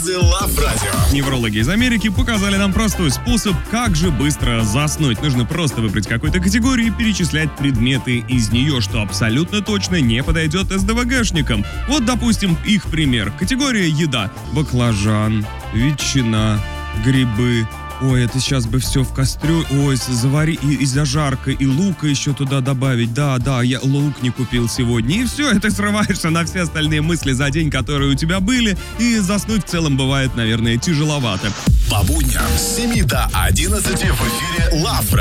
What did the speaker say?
Love Radio. Неврологи из Америки показали нам простой способ, как же быстро заснуть. Нужно просто выбрать какую-то категорию и перечислять предметы из нее, что абсолютно точно не подойдет СДВГшникам. Вот, допустим, их пример. Категория еда. Баклажан, ветчина, грибы. Ой, это сейчас бы все в кастрюлю. Ой, завари и зажарка, и лука еще туда добавить. Да, я лук не купил сегодня. И все, это срываешься на все остальные мысли за день, которые у тебя были. И заснуть в целом бывает, наверное, тяжеловато. По будням с 7 до 11 в эфире Love Radio.